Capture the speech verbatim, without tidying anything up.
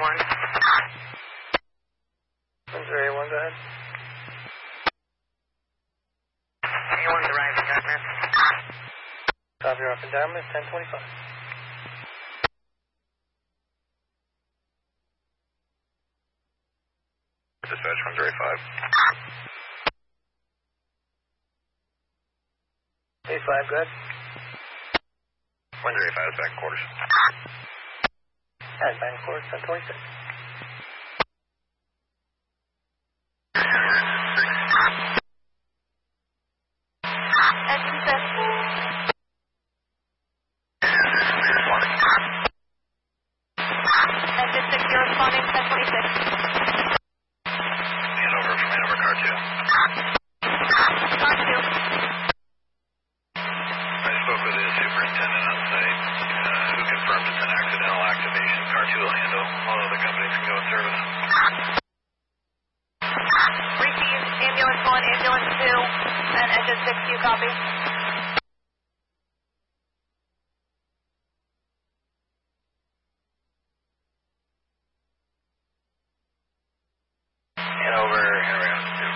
one. one zero eight one, go ahead. A one's arriving, Dartmouth. Copy, you're up in Dartmouth, ten twenty-five. Dispatch one zero eight five. eight five, go ahead. one zero eight five is back in quarters. And back in quarters, ten twenty-six. Engine six. Engine six, you're responding, ten twenty-six. Hanover from Hanover, car two. Car two. I spoke with the superintendent on site, uh, who confirmed it's an accidental activation. Car two will handle. All other companies can go in service. Receive ambulance one, ambulance two, and engine six, you copy? Hanover, Hanover, two.